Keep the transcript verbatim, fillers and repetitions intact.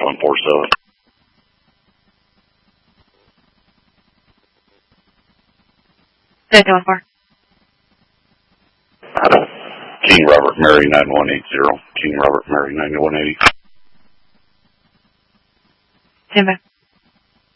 one four seven. Delta one four. King Robert Mary nine one eight zero. King Robert Mary nine one eight zero. Stand by.